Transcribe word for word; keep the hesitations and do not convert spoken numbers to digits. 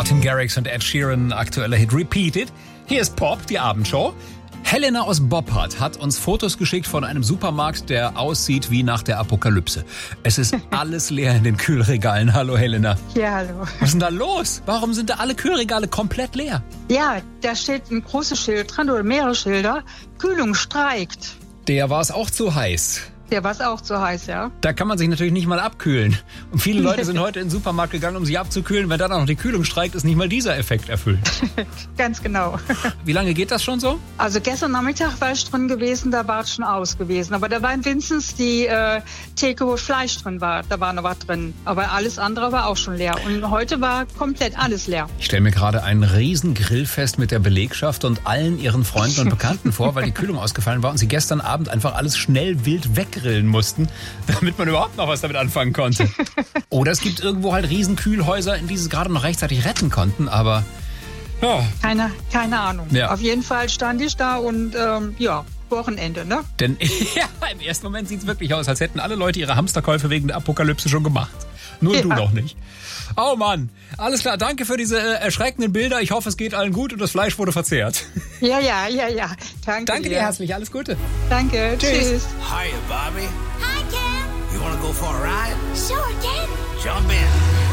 Martin Garrix und Ed Sheeran, aktueller Hit Repeated. Hier ist Pop, die Abendshow. Helena aus Boppard hat uns Fotos geschickt von einem Supermarkt, der aussieht wie nach der Apokalypse. Es ist alles leer in den Kühlregalen. Hallo Helena. Ja, hallo. Was ist denn da los? Warum sind da alle Kühlregale komplett leer? Ja, da steht ein großes Schild dran oder mehrere Schilder. Kühlung streikt. Der war es auch zu heiß. Der war es auch zu heiß, ja. Da kann man sich natürlich nicht mal abkühlen. Und viele Leute sind heute in den Supermarkt gegangen, um sich abzukühlen. Wenn dann auch noch die Kühlung streikt, ist nicht mal dieser Effekt erfüllt. Ganz genau. Wie lange geht das schon so? Also gestern Nachmittag war ich drin gewesen, da war es schon aus gewesen. Aber da war wenigstens die äh, Theke, wo Fleisch drin war. Da war noch was drin. Aber alles andere war auch schon leer. Und heute war komplett alles leer. Ich stelle mir gerade ein riesen Grillfest mit der Belegschaft und allen ihren Freunden und Bekannten vor, weil die Kühlung ausgefallen war und sie gestern Abend einfach alles schnell wild weggrillen mussten, damit man überhaupt noch was damit anfangen konnte. Oder es gibt irgendwo halt riesen Kühlhäuser, in die sie gerade noch rechtzeitig retten konnten, aber ja. Keine, keine Ahnung. Ja. Auf jeden Fall stand ich da und ähm, ja, Wochenende, ne? Denn ja, im ersten Moment sieht es wirklich aus, als hätten alle Leute ihre Hamsterkäufe wegen der Apokalypse schon gemacht. Nur ja. du noch nicht. Oh Mann, alles klar, danke für diese äh, erschreckenden Bilder. Ich hoffe, es geht allen gut und das Fleisch wurde verzehrt. Ja, ja, ja, ja. Danke, Danke dir dir herzlich, alles Gute. Danke, Tschüss. tschüss. Hiya, Bobby. Hi, Ken. You wanna go for a ride? Sure, Ken. Jump in.